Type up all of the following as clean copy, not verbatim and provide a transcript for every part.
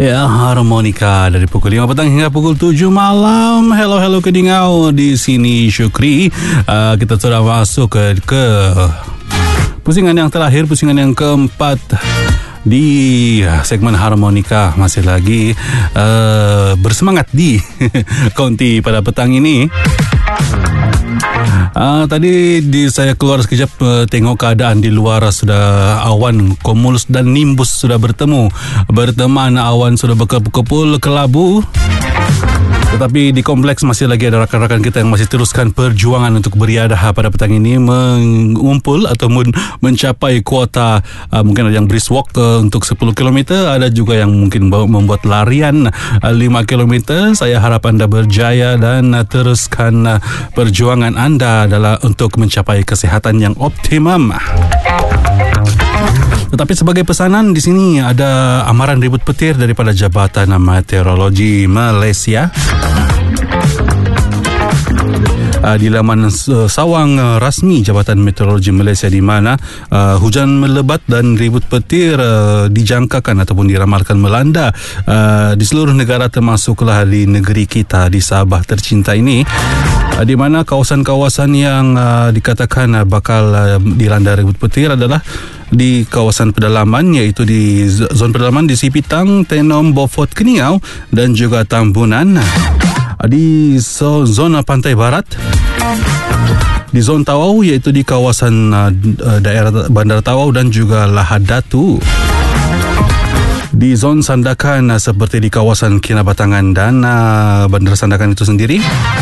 Ya, Harmonika dari pukul 5 petang hingga pukul 7 malam. Hello Kedingau, di sini Syukri. Kita sudah masuk ke pusingan yang terakhir, pusingan yang keempat di segmen Harmonika. Masih lagi bersemangat di konti pada petang ini. Tadi saya keluar sekejap tengok keadaan di luar. Sudah awan cumulus dan nimbus sudah berteman, awan sudah berkepul kelabu. Tetapi di kompleks masih lagi ada rakan-rakan kita yang masih teruskan perjuangan untuk beriadah pada petang ini, mengumpul ataupun mencapai kuota. Mungkin ada yang brisk walk untuk 10 km, ada juga yang mungkin membuat larian 5 km. Saya harap anda berjaya dan teruskan perjuangan anda adalah untuk mencapai kesihatan yang optimum. Tetapi sebagai pesanan di sini ada amaran ribut petir daripada Jabatan Meteorologi Malaysia. Di laman sawang rasmi Jabatan Meteorologi Malaysia, di mana hujan melebat dan ribut petir dijangkakan ataupun diramalkan melanda di seluruh negara, termasuklah di negeri kita di Sabah tercinta ini, di mana kawasan-kawasan yang dikatakan bakal dilanda ribut petir adalah di kawasan pedalaman, iaitu di zon pedalaman di Sipitang, Tenom, Beaufort, Keningau dan juga Tambunan. Di zona pantai barat, di zon Tawau, iaitu di kawasan daerah Bandar Tawau dan juga Lahad Datu. Di zon Sandakan seperti di kawasan Kinabatangan dan Bandar Sandakan itu sendiri.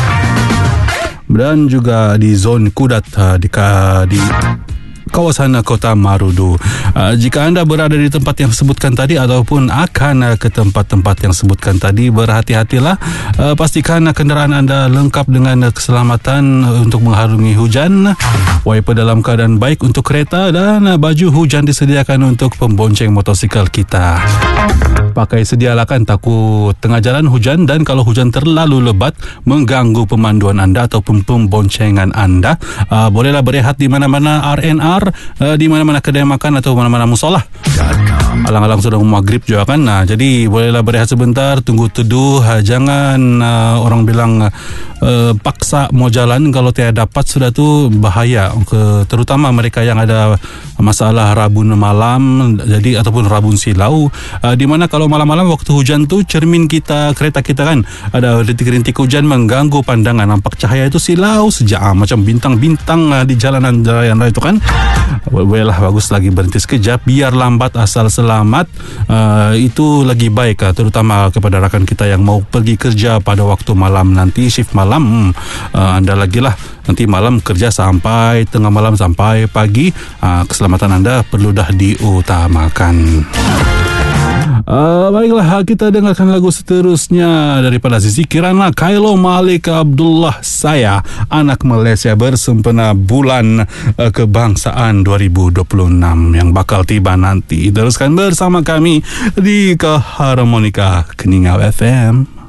Dan juga di zon Kudat di kawasan Kota Marudu. Jika anda berada di tempat yang sebutkan tadi ataupun akan ke tempat-tempat yang sebutkan tadi, berhati-hatilah. Pastikan kenderaan anda lengkap dengan keselamatan untuk mengharungi hujan, wiper dalam keadaan baik untuk kereta, dan baju hujan disediakan untuk pembonceng motosikal kita. Pakai sedialah, kan, takut tengah jalan hujan, dan kalau hujan terlalu lebat mengganggu pemanduan anda ataupun pemboncengan anda, bolehlah berehat di mana-mana RNR, di mana-mana kedai makan atau mana-mana musolah. Alang-alang sudah maghrib juga, kan. Jadi bolehlah berehat sebentar, tunggu teduh. Jangan orang bilang paksa mau jalan, kalau tidak dapat sudah tu bahaya, terutama mereka yang ada masalah rabun malam, jadi ataupun rabun silau, di mana kalau malam-malam waktu hujan tu cermin kita, kereta kita, kan, ada rintik-rintik hujan mengganggu pandangan, nampak cahaya itu silau sejak macam bintang-bintang di jalanan itu, kan. Bolehlah bagus lagi berhenti sekejap, biar lambat asal selamat. Itu lagi baik, terutama kepada rakan kita yang mau pergi kerja pada waktu malam nanti, shift malam. Anda lagilah nanti malam kerja sampai tengah malam sampai pagi, keselamatan anda perlu dah diutamakan. Baiklah, kita dengarkan lagu seterusnya daripada Zizi Kirana, Kailo Malik Abdullah, Saya Anak Malaysia, bersempena bulan kebangsaan 2026 yang bakal tiba nanti. Teruskan bersama kami di Harmonika Keningau FM.